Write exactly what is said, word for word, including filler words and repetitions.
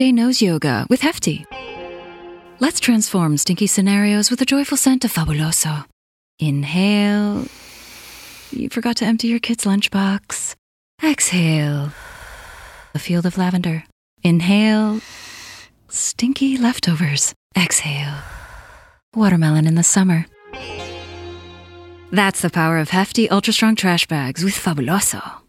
Day Nose Yoga with Hefty. Let's transform stinky scenarios with the joyful scent of Fabuloso. Inhale. You forgot to empty your kid's lunchbox. Exhale. A field of lavender. Inhale. Stinky leftovers. Exhale. Watermelon in the summer. That's the power of Hefty Ultra Strong Trash Bags with Fabuloso.